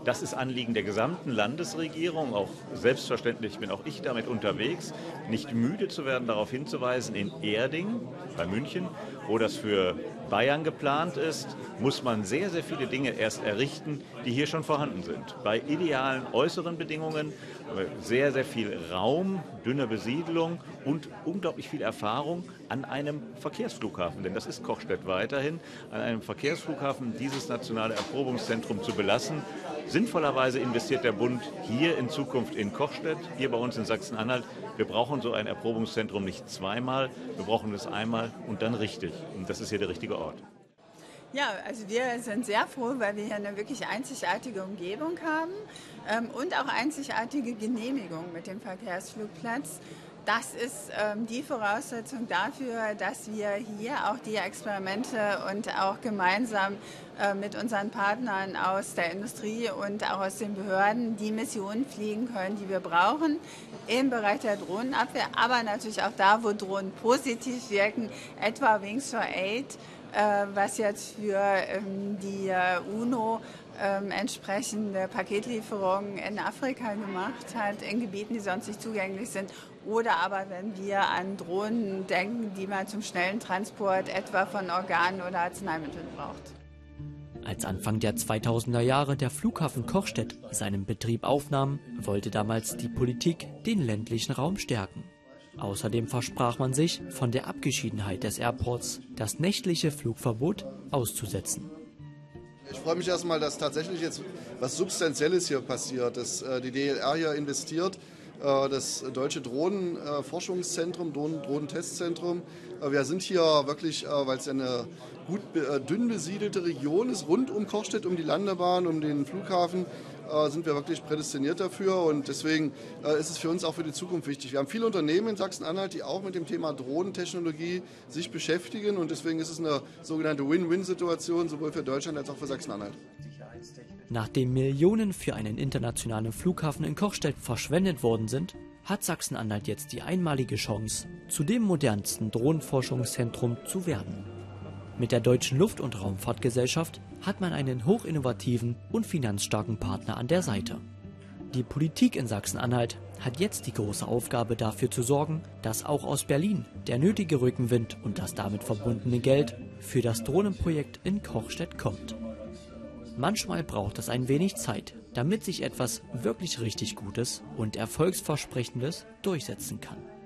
Das ist Anliegen der gesamten Landesregierung. Auch selbstverständlich bin auch ich damit unterwegs, nicht müde zu werden, darauf hinzuweisen, in Erding bei München, wo das für Bayern geplant ist, muss man sehr, sehr viele Dinge erst errichten, die hier schon vorhanden sind. Bei idealen äußeren Bedingungen, sehr, sehr viel Raum, dünne Besiedlung und unglaublich viel Erfahrung an einem Verkehrsflughafen. Denn das ist Kochstedt weiterhin, an einem Verkehrsflughafen dieses nationale Erprobungszentrum zu belassen. Sinnvollerweise investiert der Bund hier in Zukunft in Kochstedt, hier bei uns in Sachsen-Anhalt. Wir brauchen so ein Erprobungszentrum nicht zweimal, wir brauchen es einmal und dann richtig. Und das ist hier der richtige Ort. Ja, also wir sind sehr froh, weil wir hier eine wirklich einzigartige Umgebung haben und auch einzigartige Genehmigung mit dem Verkehrsflugplatz. Das ist die Voraussetzung dafür, dass wir hier auch die Experimente und auch gemeinsam mit unseren Partnern aus der Industrie und auch aus den Behörden die Missionen fliegen können, die wir brauchen im Bereich der Drohnenabwehr, aber natürlich auch da, wo Drohnen positiv wirken, etwa Wings for Aid, was jetzt für die UNO entsprechende Paketlieferungen in Afrika gemacht hat, in Gebieten, die sonst nicht zugänglich sind. Oder aber wenn wir an Drohnen denken, die man zum schnellen Transport etwa von Organen oder Arzneimitteln braucht. Als Anfang der 2000er Jahre der Flughafen Kochstedt seinen Betrieb aufnahm, wollte damals die Politik den ländlichen Raum stärken. Außerdem versprach man sich, von der Abgeschiedenheit des Airports das nächtliche Flugverbot auszusetzen. Ich freue mich erstmal, dass tatsächlich jetzt was Substanzielles hier passiert, dass die DLR hier investiert, das Deutsche Drohnenforschungszentrum, Drohnentestzentrum. Wir sind hier wirklich, weil es eine gut dünn besiedelte Region ist, rund um Kochstedt, um die Landebahn, um den Flughafen, sind wir wirklich prädestiniert dafür und deswegen ist es für uns auch für die Zukunft wichtig. Wir haben viele Unternehmen in Sachsen-Anhalt, die auch mit dem Thema Drohnentechnologie sich beschäftigen und deswegen ist es eine sogenannte Win-Win-Situation, sowohl für Deutschland als auch für Sachsen-Anhalt. Nachdem Millionen für einen internationalen Flughafen in Kochstedt verschwendet worden sind, hat Sachsen-Anhalt jetzt die einmalige Chance, zu dem modernsten Drohnenforschungszentrum zu werden. Mit der Deutschen Luft- und Raumfahrtgesellschaft hat man einen hochinnovativen und finanzstarken Partner an der Seite. Die Politik in Sachsen-Anhalt hat jetzt die große Aufgabe, dafür zu sorgen, dass auch aus Berlin der nötige Rückenwind und das damit verbundene Geld für das Drohnenprojekt in Kochstedt kommt. Manchmal braucht es ein wenig Zeit, damit sich etwas wirklich richtig Gutes und Erfolgsversprechendes durchsetzen kann.